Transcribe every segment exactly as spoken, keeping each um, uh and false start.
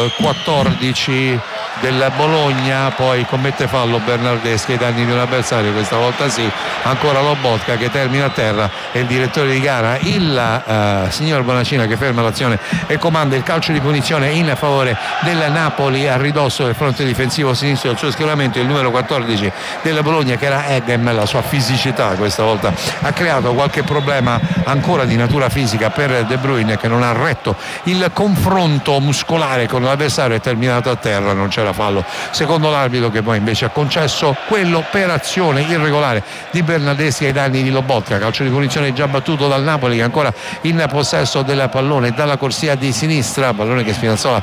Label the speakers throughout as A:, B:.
A: numero quattordici del Bologna, poi commette fallo Bernardeschi ai danni di un avversario, questa volta sì, ancora Lobotka che termina a terra e il direttore di gara, il uh, signor Bonacina, che ferma l'azione e comanda il calcio di punizione in favore del Napoli a ridosso del fronte difensivo sinistro del suo schieramento. Il numero quattordici del Bologna, che era Eghem, la sua fisicità questa volta ha creato qualche problema ancora di natura fisica per De Bruyne, che non ha retto il confronto muscolare con l'avversario, è terminato a terra, non c'era fallo secondo l'arbitro, che poi invece ha concesso quello per azione irregolare di Bernardeschi ai danni di Lobotka. Calcio di punizione già battuto dal Napoli, che ancora in possesso del pallone dalla corsia di sinistra, pallone che Spinazzola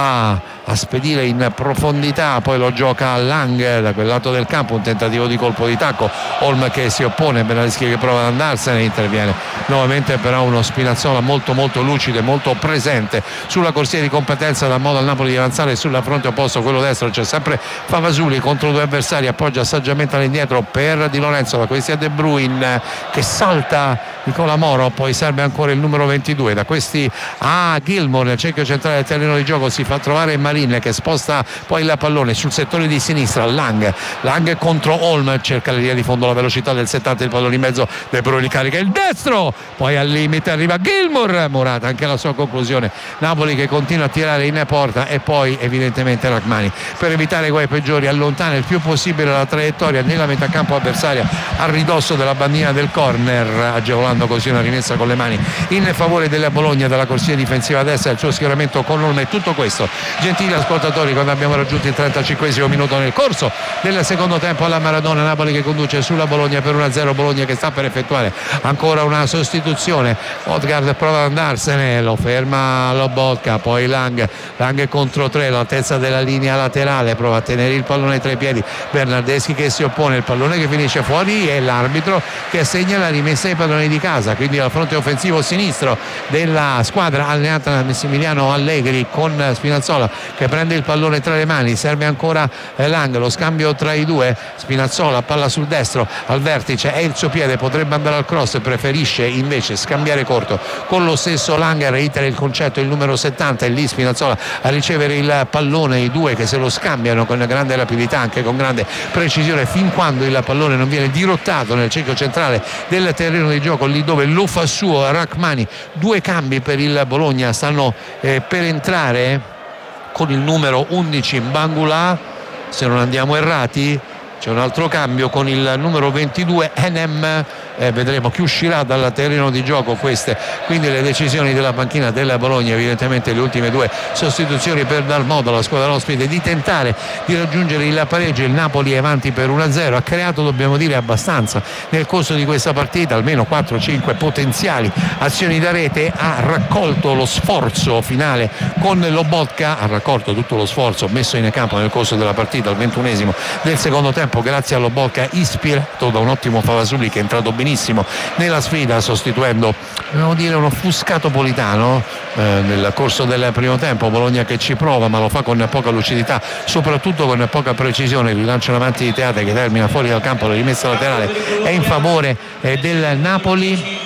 A: va a spedire in profondità, poi lo gioca a Lang da quel lato del campo, un tentativo di colpo di tacco, Holm che si oppone, Bernardeschi che prova ad andarsene, interviene nuovamente però uno Spinazzola molto molto lucido e molto presente sulla corsia di competenza, dà modo al Napoli di avanzare sulla fronte opposto, quello destro. C'è sempre Favasuli contro due avversari, appoggia saggiamente all'indietro per Di Lorenzo, la corsia De Bruyne che salta Nicola Moro, poi serve ancora il numero ventidue, da questi a Gilmour nel cerchio centrale del terreno di gioco, si fa trovare Marin che sposta poi il pallone sul settore di sinistra, Lang Lang contro Holm, cerca la linea di fondo, la velocità del settanta, il pallone in mezzo, De Bruyne carica il destro, poi al limite arriva Gilmour, Morata anche la sua conclusione, Napoli che continua a tirare in porta e poi evidentemente Rachmani, per evitare guai peggiori, allontana il più possibile la traiettoria nella metà campo avversaria a ridosso della bandina del corner, agevolando così una rimessa con le mani in favore della Bologna dalla corsia difensiva a destra del suo schieramento con Holm. E tutto questo, gentili ascoltatori, quando abbiamo raggiunto il trentacinquesimo minuto nel corso del secondo tempo alla Maradona, Napoli che conduce sulla Bologna per uno a zero, Bologna che sta per effettuare ancora una sostituzione, Odegaard prova ad andarsene, lo ferma Lobotka, poi Lang Lang contro tre, all'altezza della linea laterale, prova a tenere il pallone tra i piedi, Bernardeschi che si oppone, il pallone che finisce fuori e l'arbitro che segna la rimessa ai padroni di casa, quindi al fronte offensivo sinistro della squadra allenata da Massimiliano Allegri, con Spinazzola che prende il pallone tra le mani, serve ancora Lang, lo scambio tra i due, Spinazzola palla sul destro al vertice, è il suo piede, potrebbe andare al cross, preferisce invece scambiare corto con lo stesso Lang, reitera il concetto il numero settanta, e lì Spinazzola a ricevere il pallone, i due che se lo scambiano con grande rapidità, anche con grande precisione, fin quando il pallone non viene dirottato nel cerchio centrale del terreno di gioco, lì dove lo fa suo Rachmani. Due cambi per il Bologna, stanno eh, per entrare con il numero undici Mbangula, se non andiamo errati c'è un altro cambio con il numero ventidue Enem, eh, vedremo chi uscirà dal terreno di gioco. Queste quindi le decisioni della panchina della Bologna, evidentemente le ultime due sostituzioni per dar modo alla squadra ospite di tentare di raggiungere il pareggio. Il Napoli è avanti per uno a zero, ha creato, dobbiamo dire, abbastanza nel corso di questa partita, almeno quattro cinque potenziali azioni da rete, ha raccolto lo sforzo finale con Lobotka, ha raccolto tutto lo sforzo messo in campo nel corso della partita al ventunesimo del secondo tempo, grazie a Lobotka, ispirato da un ottimo Favasuli che è entrato benissimo nella sfida, sostituendo, dobbiamo dire, un offuscato Politano eh, nel corso del primo tempo. Bologna che ci prova, ma lo fa con poca lucidità, soprattutto con poca precisione. Il rilancio in avanti di Teate che termina fuori dal campo, la rimessa laterale è in favore eh, del Napoli.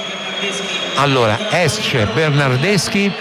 A: Allora esce Bernardeschi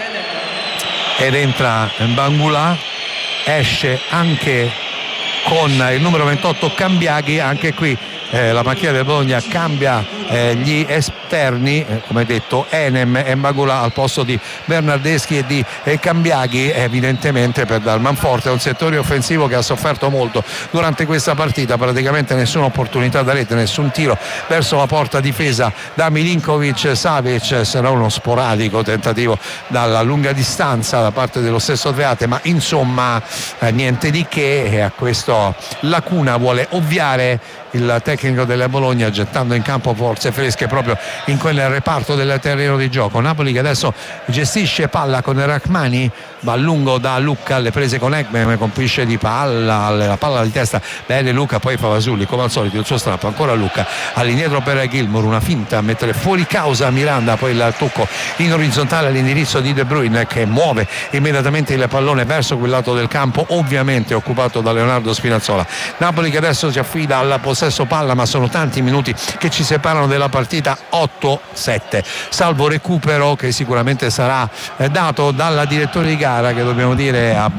A: ed entra Mbangula, esce anche con il numero ventotto Cambiaghi, anche qui eh, la macchina del Bologna cambia eh, gli esterni, eh, come detto Enem e Mbangula al posto di Bernardeschi e di eh, Cambiaghi, evidentemente per dar manforte a un settore offensivo che ha sofferto molto durante questa partita, praticamente nessuna opportunità da rete, nessun tiro verso la porta difesa da Milinkovic Savic, se non uno sporadico tentativo dalla lunga distanza da parte dello stesso Teate, ma insomma eh, niente di che, e a questo Lacuna vuole ovviare il tecnico della Bologna, gettando in campo forze fresche proprio in quel reparto del terreno di gioco. Napoli che adesso gestisce palla con Rachmani, va a lungo da Lucca alle prese con Ekman, colpisce di palla, la palla di testa, bene Lucca, poi Favasuli come al solito il suo strappo, ancora Lucca all'indietro per Gilmour, una finta a mettere fuori causa Miranda, poi il tocco in orizzontale all'indirizzo di De Bruyne che muove immediatamente il pallone verso quel lato del campo, ovviamente occupato da Leonardo Spinazzola. Napoli che adesso si affida al possesso palla, ma sono tanti minuti che ci separano della partita, otto sette, salvo recupero che sicuramente sarà dato dal direttore di gara, che dobbiamo dire ha